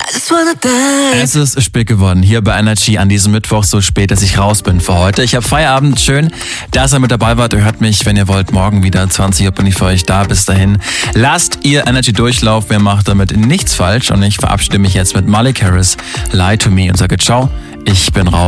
Es ist spät geworden hier bei Energy an diesem Mittwoch, so spät, dass ich raus bin für heute. Ich habe Feierabend, schön, dass ihr mit dabei wart. Ihr hört mich, wenn ihr wollt, morgen wieder 20 Uhr bin ich für euch da. Bis dahin, lasst ihr Energy Durchlauf, wer macht damit nichts falsch. Und ich verabschiede mich jetzt mit Miley Cyrus, Lie to Me und sage ciao, ich bin raus.